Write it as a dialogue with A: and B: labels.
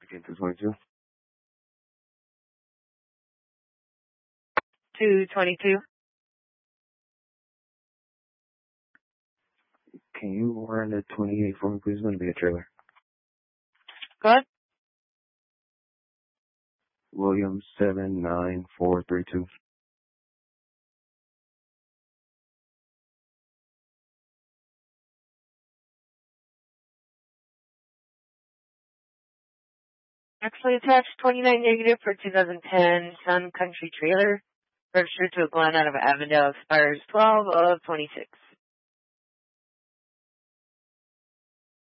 A: Again, 222.
B: 222.
A: Can you run the 28 for me, please? It's going to be a trailer.
B: Go ahead.
A: Williams 79432.
B: Actually attached 29 negative for 2010 Sun Country trailer. Registered to a Glen out of Avondale, expires 12 of 26.